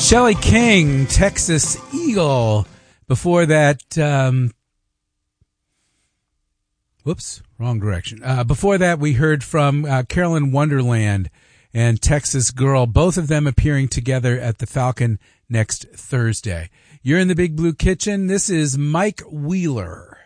Shelley King, Texas Eagle. Before that, whoops, wrong direction. Before that, we heard from Carolyn Wonderland and Texas Girl, both of them appearing together at the Falcon next Thursday. You're in the Big Blue Kitchen. This is Mike Wheeler.